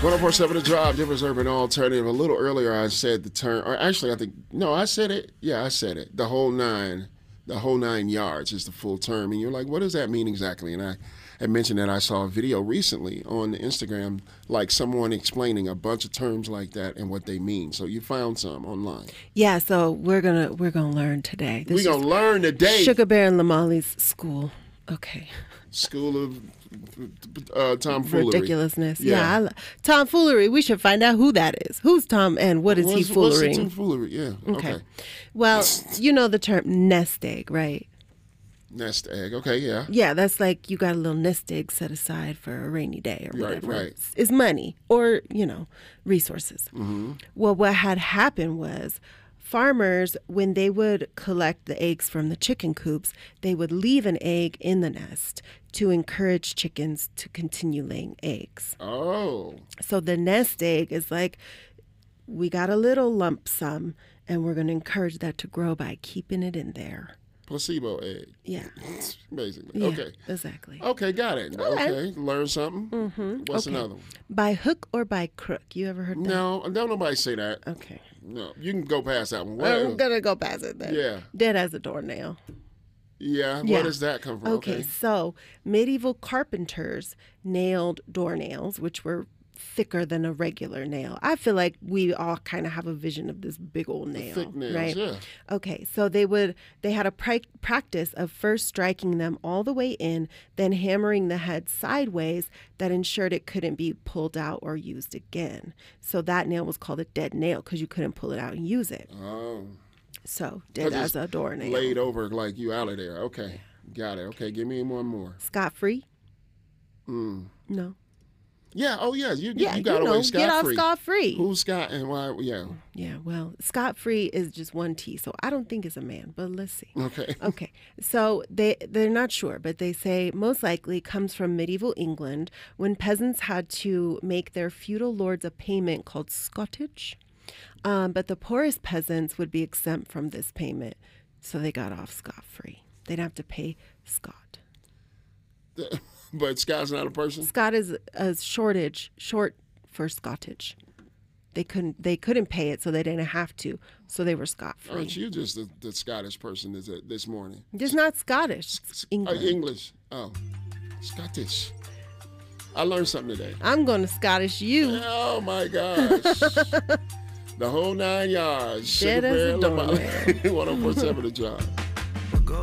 104.7 The Drive, Denver's Urban Alternative. A little earlier I said the term, or actually I said it. Yeah, I said it. The whole 9 yards is the full term. And you're like, what does that mean exactly? And I had mentioned that I saw a video recently on Instagram, like someone explaining a bunch of terms like that and what they mean. So you found some online. Yeah, so we're gonna learn today. We're gonna learn today. Sugar Bear and Lamali's school. Okay. School of tomfoolery. Ridiculousness. Yeah, tomfoolery. We should find out who that is. Who's Tom and what is he foolering? What's the tomfoolery? Yeah. Okay. Well, you know the term nest egg, right? Nest egg. Okay, yeah. Yeah, that's like you got a little nest egg set aside for a rainy day or whatever. Right. It's money or, resources. Mm-hmm. Well, what had happened was farmers, when they would collect the eggs from the chicken coops, they would leave an egg in the nest to encourage chickens to continue laying eggs. Oh. So the nest egg is like, we got a little lump sum, and we're going to encourage that to grow by keeping it in there. Placebo egg. Yeah. Basically. Yeah, Okay. Exactly. Okay, got it. Okay, learn something. Mm-hmm. What's another one? By hook or by crook. You ever heard that? No, don't nobody say that. Okay. No, you can go past that one. I'm going to go past it then. Yeah. Dead as a doornail. Yeah, where does that come from? Okay, so medieval carpenters nailed doornails, which were thicker than a regular nail. I feel like we all kind of have a vision of this big old nail, thick nails, right? Yeah. Okay, so they had a practice of first striking them all the way in, then hammering the head sideways that ensured it couldn't be pulled out or used again. So that nail was called a dead nail because you couldn't pull it out and use it. Oh. So dead as a doornail. Laid over like you out of there. Okay, got it. Okay, give me one more. Scot-free? No. Yeah. Oh, yeah. You got away scot-free. Get off scot-free. Who's Scott and why? Yeah. Yeah. Well, scot-free is just one T, so I don't think it's a man. But let's see. Okay. Okay. So they're not sure, but they say most likely comes from medieval England when peasants had to make their feudal lords a payment called scotage. But the poorest peasants would be exempt from this payment, so they got off scot-free. They'd have to pay scot. But Scott's not a person? Scot is a short for scotage. They couldn't pay it, so they didn't have to, so they were scot-free. Aren't you just the Scottish person this morning? Just not Scottish. It's English. English. Oh, Scottish. I learned something today. I'm going to Scottish you. Oh, my gosh. The whole 9 yards. Dead as a doornail. 104.7 The Drive.